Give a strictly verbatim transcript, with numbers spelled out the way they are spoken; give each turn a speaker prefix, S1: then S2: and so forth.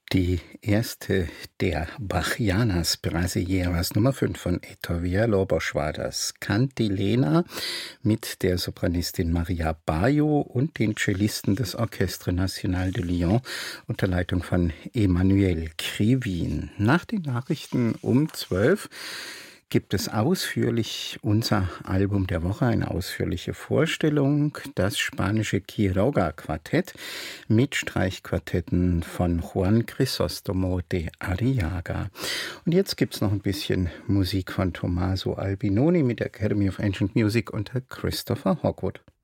S1: Die erste der Bachianas Brasileiras Nummer fünf von Héctor Villalobos war das. Cantilena mit der Sopranistin Maria Bayo und den Cellisten des Orchestre National de Lyon unter Leitung von Emmanuel Krivin. Nach den Nachrichten um zwölf gibt es ausführlich unser Album der Woche, eine ausführliche Vorstellung, das spanische Quiroga-Quartett mit Streichquartetten von Juan Crisóstomo de Arriaga. Und jetzt gibt es noch ein bisschen Musik von Tommaso Albinoni mit der Academy of Ancient Music unter Christopher Hogwood.